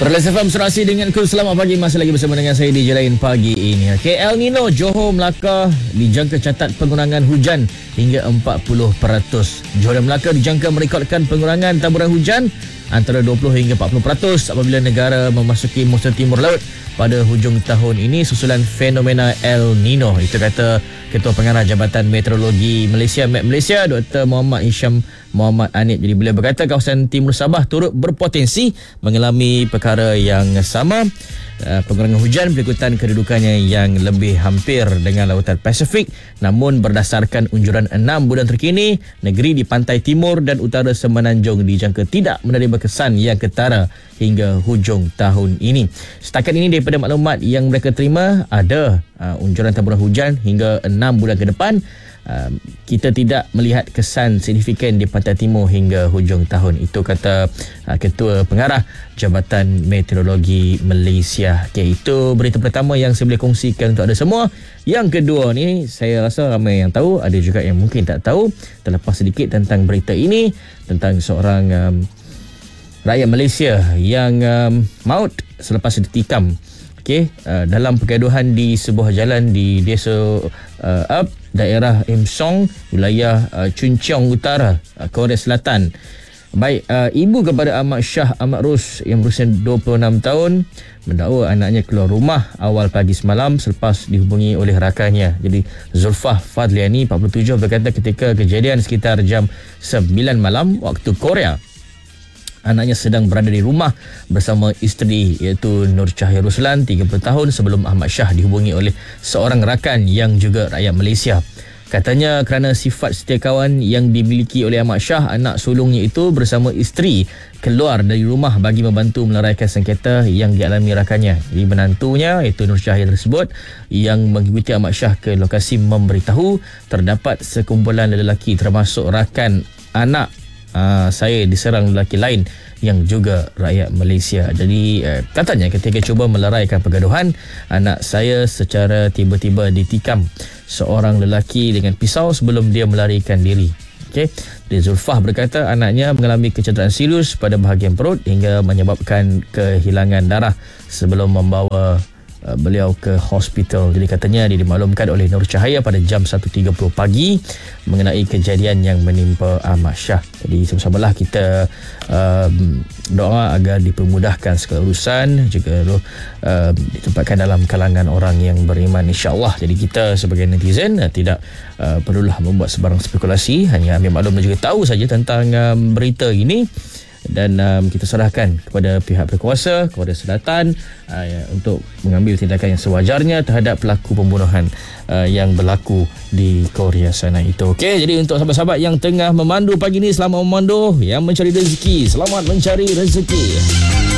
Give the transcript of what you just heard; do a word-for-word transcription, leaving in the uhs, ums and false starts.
Perlis F M serasi dengan ku. Selamat pagi, masih lagi bersama dengan saya D J Lain pagi ini. Okay, El Nino, Johor, Melaka dijangka catat pengurangan hujan hingga empat puluh peratus. Johor dan Melaka dijangka merekodkan pengurangan taburan hujan antara dua puluh hingga empat puluh peratus apabila negara memasuki musim timur laut pada hujung tahun ini susulan fenomena El Nino. Itu kata Ketua Pengarah Jabatan Meteorologi Malaysia, M E T Malaysia, Doktor Muhammad Hisham Muhammad Anid. Jadi beliau berkata kawasan Timur Sabah turut berpotensi mengalami perkara yang sama. Uh, pengurangan hujan berikutan kedudukannya yang lebih hampir dengan lautan Pasifik, namun berdasarkan unjuran enam bulan terkini, negeri di pantai timur dan utara Semenanjung dijangka tidak menerima kesan yang ketara hingga hujung tahun ini. Setakat ini daripada maklumat yang mereka terima, ada uh, unjuran taburan hujan hingga enam bulan ke depan. Uh, kita tidak melihat kesan signifikan di pantai timur hingga hujung tahun. Itu kata uh, Ketua Pengarah Jabatan Meteorologi Malaysia. Okay, itu berita pertama yang saya boleh kongsikan untuk anda semua. Yang kedua ni, saya rasa ramai yang tahu, ada juga yang mungkin tak tahu. Terlepas sedikit tentang berita ini, tentang seorang um, rakyat Malaysia yang um, maut selepas ditikam. Okay, uh, dalam pergaduhan di sebuah jalan di Desa uh, Up, daerah Im Song, wilayah uh, Chun Cheong Utara, uh, Korea Selatan. Baik, uh, ibu kepada Ahmad Shah Ahmad Rus yang berusia dua puluh enam tahun mendakwa anaknya keluar rumah awal pagi semalam selepas dihubungi oleh rakannya. Jadi Zulfah Fadliani empat puluh tujuh berkata ketika kejadian sekitar jam sembilan malam waktu Korea, anaknya sedang berada di rumah bersama isteri iaitu Nur Cahaya Ruslan tiga puluh tahun sebelum Ahmad Shah dihubungi oleh seorang rakan yang juga rakyat Malaysia. Katanya kerana sifat setia kawan yang dimiliki oleh Ahmad Shah, anak sulungnya itu bersama isteri keluar dari rumah bagi membantu meleraikan sengketa yang dialami rakannya. Jadi menantunya iaitu Nur Cahaya tersebut yang mengikuti Ahmad Shah ke lokasi memberitahu terdapat sekumpulan lelaki termasuk rakan anak Uh, saya diserang lelaki lain yang juga rakyat Malaysia. Jadi uh, katanya ketika cuba meleraikan pergaduhan, anak saya secara tiba-tiba ditikam seorang lelaki dengan pisau sebelum dia melarikan diri. Okey, Zulfah berkata anaknya mengalami kecederaan serius pada bahagian perut hingga menyebabkan kehilangan darah sebelum membawa Uh, beliau ke hospital. Jadi katanya dia dimaklumkan oleh Nur Cahaya pada jam satu tiga puluh pagi mengenai kejadian yang menimpa Ahmad Shah. Jadi sama-samalah kita uh, doa agar dipermudahkan segala urusan, juga uh, ditempatkan dalam kalangan orang yang beriman, insya-Allah. Jadi kita sebagai netizen uh, tidak uh, perlulah membuat sebarang spekulasi, hanya ambil maklum dan juga tahu saja tentang um, berita ini. Dan um, kita serahkan kepada pihak berkuasa, kepada sedatan uh, ya, untuk mengambil tindakan yang sewajarnya terhadap pelaku pembunuhan uh, yang berlaku di Korea sana itu. Okey, jadi untuk sahabat-sahabat yang tengah memandu pagi ni, selamat memandu. Yang mencari rezeki, selamat mencari rezeki.